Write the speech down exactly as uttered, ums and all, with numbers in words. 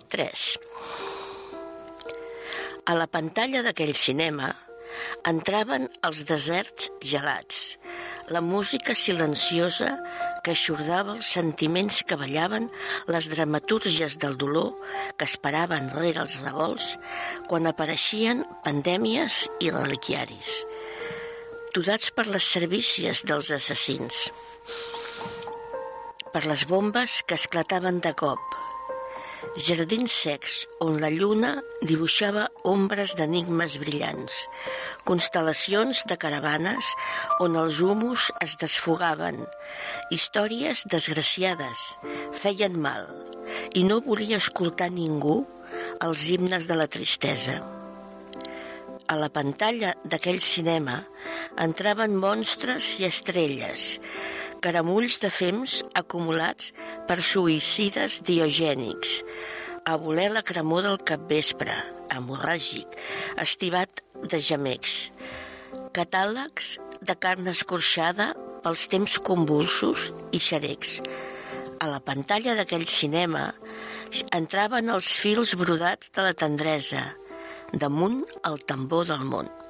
tres. A la pantalla d'aquell cinema entraven els deserts gelats, la música silenciosa que eixordava els sentiments que ballaven, les dramatúrgies del dolor que esperaven rere els revolts quan apareixien pandèmies i reliquiaris, tudats per les servícies dels assassins, per les bombes que esclataven de cop, jardins secs on la lluna dibuixava ombres d'enigmes brillants, constel·lacions de caravanes on els humus es desfogaven, històries desgraciades, feien mal, i no volia escoltar ningú els himnes de la tristesa. A la pantalla d'aquell cinema entraven monstres i estrelles, caramulls de fems acumulats per suïcides diogènics, a voler la cremor del capvespre, hemorràgic, estivat de gemecs, catàlegs de carn escorxada pels temps convulsos i xerecs. A la pantalla d'aquell cinema entraven els fils brodats de la tendresa, damunt el tambor del món.